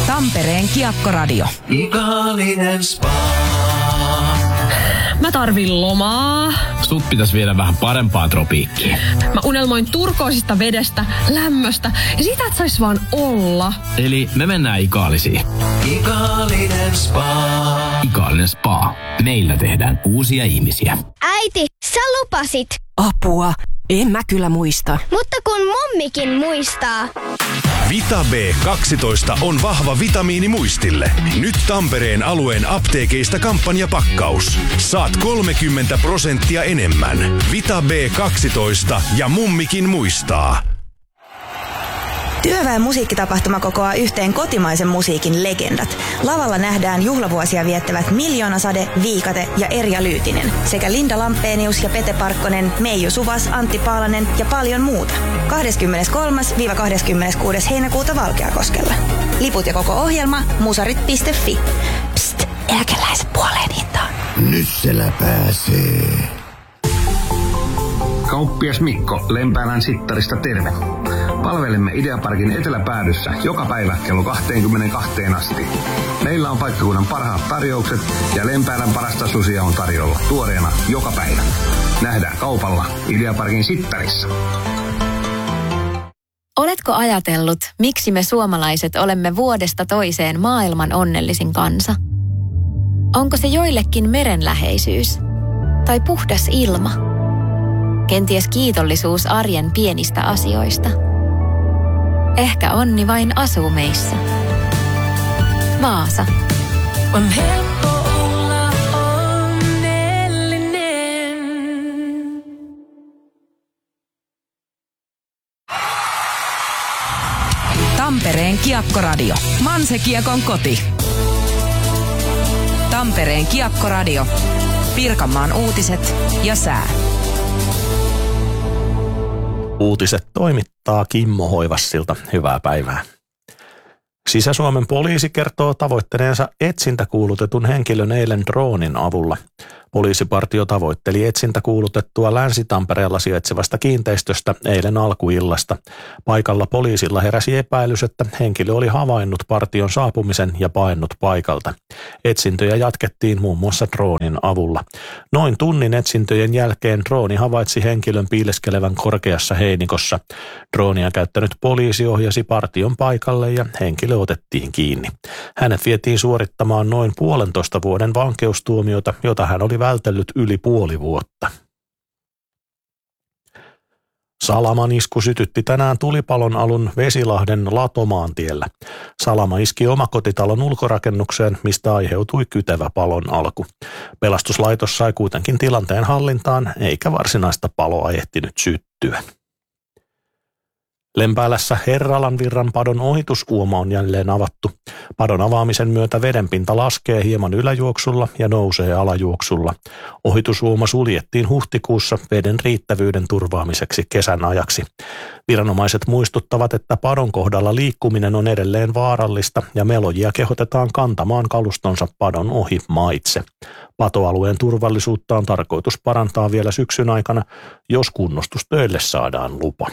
Tampereen Kiekkoradio. Ikaalinen spa. Mä tarvin lomaa. Sut pitäisi viedä vähän parempaan tropiikkiin. Mä unelmoin turkoisista vedestä, lämmöstä ja sitä, että sais vaan olla. Eli me mennään Ikaalisiin. Ikaalinen spa. Ikaalinen spa. Meillä tehdään uusia ihmisiä. Äiti, sä lupasit. Apua, en mä kyllä muista. Mutta kun mummikin muistaa. Vita B12 on vahva vitamiini muistille. Nyt Tampereen alueen apteekeista kampanjapakkaus. Saat 30% enemmän. Vita B12 ja mummikin muistaa. Työväen musiikkitapahtuma kokoaa yhteen kotimaisen musiikin legendat. Lavalla nähdään juhlavuosia viettävät Miljoonasade, Viikate ja Erja Lyytinen sekä Linda Lampenius ja Pete Parkkonen, Meiju Suvas, Antti Paalanen ja paljon muuta. 23.–26. heinäkuuta Valkeakoskella. Liput ja koko ohjelma musarit.fi. Psst, eläkeläiset puoleen hintaan. Nyssälä pääsee. Kauppias Mikko Lempäälän Sittarista terve. Palvelemme Ideaparkin eteläpäädyssä joka päivä kello 22 asti. Meillä on paikkakunnan parhaat tarjoukset ja Lempäälän parasta susia on tarjolla tuoreena joka päivä. Nähdään kaupalla Ideaparkin Sittarissa. Oletko ajatellut, miksi me suomalaiset olemme vuodesta toiseen maailman onnellisin kansa? Onko se joillekin merenläheisyys? Tai puhdas ilma? Kenties kiitollisuus arjen pienistä asioista? Ehkä onni vain asuu meissä. Vaasa. On helppo olla onnellinen. Tampereen Kiekkoradio. Manse-Kiekon koti. Tampereen Kiekkoradio. Pirkanmaan uutiset ja sää. Uutiset toimittaa Kimmo Hoivassilta. Hyvää päivää. Sisä-Suomen poliisi kertoo tavoittaneensa etsintäkuulutetun henkilön eilen droonin avulla. Poliisipartio tavoitteli etsintäkuulutettua Länsi-Tampereella sijaitsevasta kiinteistöstä eilen alkuillasta. Paikalla poliisilla heräsi epäilys, että henkilö oli havainnut partion saapumisen ja paennut paikalta. Etsintöjä jatkettiin muun muassa droonin avulla. Noin tunnin etsintöjen jälkeen drooni havaitsi henkilön piileskelevän korkeassa heinikossa. Droonia käyttänyt poliisi ohjasi partion paikalle ja henkilö otettiin kiinni. Hänet vietiin suorittamaan noin 1,5 vuoden vankeustuomiota, jota hän oli vältellyt yli puoli vuotta. Salaman isku sytytti tänään tulipalon alun Vesilahden Latomaantiellä. Salama iski omakotitalon ulkorakennukseen, mistä aiheutui kytevä palon alku. Pelastuslaitos sai kuitenkin tilanteen hallintaan, eikä varsinaista paloa ehtinyt syttyä. Lempäälässä Herralanvirran padon ohitusuoma on jälleen avattu. Padon avaamisen myötä vedenpinta laskee hieman yläjuoksulla ja nousee alajuoksulla. Ohitusuoma suljettiin huhtikuussa veden riittävyyden turvaamiseksi kesän ajaksi. Viranomaiset muistuttavat, että padon kohdalla liikkuminen on edelleen vaarallista ja melojia kehotetaan kantamaan kalustonsa padon ohi maitse. Patoalueen turvallisuutta on tarkoitus parantaa vielä syksyn aikana, jos kunnostustöille saadaan lupa.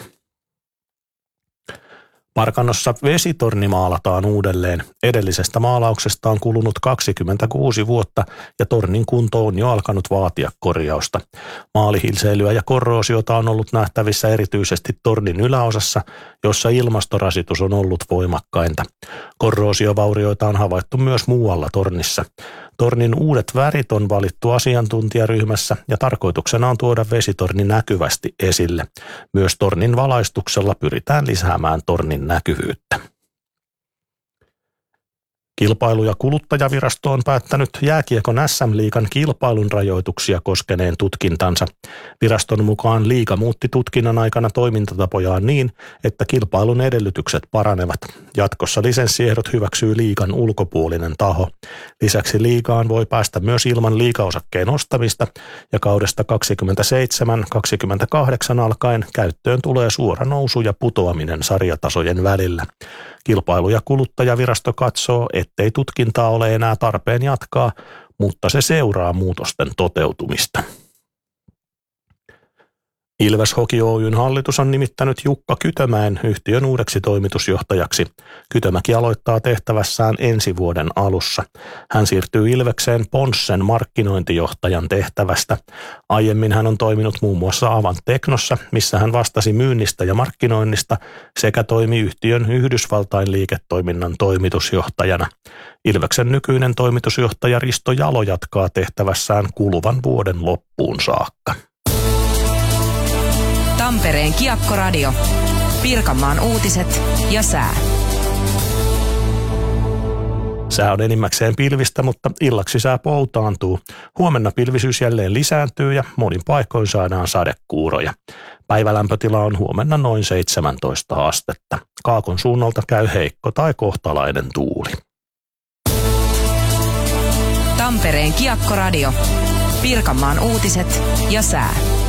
Parkanossa vesitorni maalataan uudelleen. Edellisestä maalauksesta on kulunut 26 vuotta ja tornin kunto on jo alkanut vaatia korjausta. Maalihilseilyä ja korroosiota on ollut nähtävissä erityisesti tornin yläosassa, jossa ilmastorasitus on ollut voimakkainta. Korroosiovaurioita on havaittu myös muualla tornissa. Tornin uudet värit on valittu asiantuntijaryhmässä ja tarkoituksena on tuoda vesitorni näkyvästi esille. Myös tornin valaistuksella pyritään lisäämään tornin näkyvyyttä. Kilpailu- ja kuluttajavirasto on päättänyt jääkiekon SM-liigan kilpailun rajoituksia koskeneen tutkintansa. Viraston mukaan liiga muutti tutkinnan aikana toimintatapojaan niin, että kilpailun edellytykset paranevat. Jatkossa lisenssiehdot hyväksyy liigan ulkopuolinen taho. Lisäksi liigaan voi päästä myös ilman liigaosakkeen ostamista ja kaudesta 27-28 alkaen käyttöön tulee suora nousu ja putoaminen sarjatasojen välillä. Kilpailu- ja kuluttajavirasto katsoo, ettei tutkintaa ole enää tarpeen jatkaa, mutta se seuraa muutosten toteutumista. Ilves Hockey Oyn hallitus on nimittänyt Jukka Kytömäen yhtiön uudeksi toimitusjohtajaksi. Kytömäki aloittaa tehtävässään ensi vuoden alussa. Hän siirtyy Ilvekseen Ponssen markkinointijohtajan tehtävästä. Aiemmin hän on toiminut muun muassa Avant Technossa, missä hän vastasi myynnistä ja markkinoinnista sekä toimi yhtiön Yhdysvaltain liiketoiminnan toimitusjohtajana. Ilveksen nykyinen toimitusjohtaja Risto Jalo jatkaa tehtävässään kuluvan vuoden loppuun saakka. Tampereen Kiekkoradio. Pirkanmaan uutiset ja sää. Sää on enimmäkseen pilvistä, mutta illaksi sää poutaantuu. Huomenna pilvisyys jälleen lisääntyy ja monin paikoin saadaan sadekuuroja. Päivälämpötila on huomenna noin 17 astetta. Kaakon suunnalta käy heikko tai kohtalainen tuuli. Tampereen Kiekkoradio. Pirkanmaan uutiset ja sää.